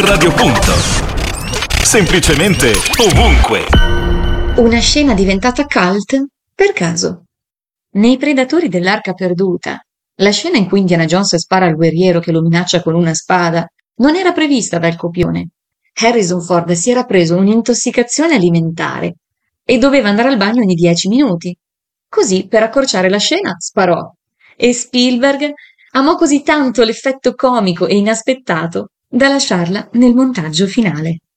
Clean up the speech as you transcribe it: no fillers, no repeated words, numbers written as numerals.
Radio Punto. Semplicemente ovunque. Una scena diventata cult per caso. Nei Predatori dell'Arca Perduta, la scena in cui Indiana Jones spara al guerriero che lo minaccia con una spada non era prevista dal copione. Harrison Ford si era preso un'intossicazione alimentare e doveva andare al bagno ogni 10 minuti. Così, per accorciare la scena, sparò. E Spielberg amò così tanto l'effetto comico e inaspettato da lasciarla nel montaggio finale.